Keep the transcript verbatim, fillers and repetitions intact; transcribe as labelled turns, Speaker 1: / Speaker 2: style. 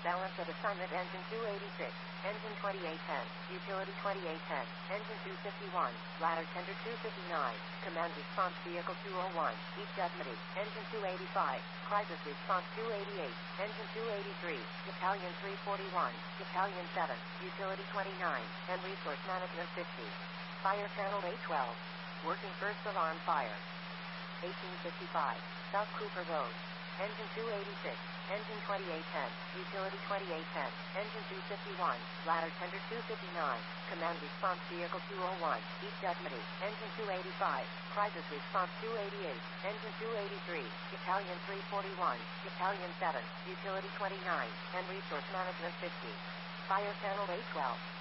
Speaker 1: Balance of assignment engine two eighty-six, engine twenty-eight ten, utility twenty-eight ten, engine two fifty-one, ladder tender two fifty-nine, command response vehicle two oh one, each deputy, engine two eighty-five, crisis response two eighty-eight, engine two eighty-three, battalion three forty-one, battalion seven, utility twenty-nine, and resource management fifty. Fire channel eight twelve. Working first alarm fire. eighteen fifty-five, South Cooper Road. Engine two eighty-six, engine twenty-eight ten, utility twenty-eight ten, engine two fifty-one, ladder tender two fifty-nine, command response vehicle two oh one, each deputy, engine two eighty-five, crisis response two eighty-eight, engine two eighty-three, battalion three forty-one, battalion seven, utility twenty-nine, and resource management fifty. Fire channel eight twelve.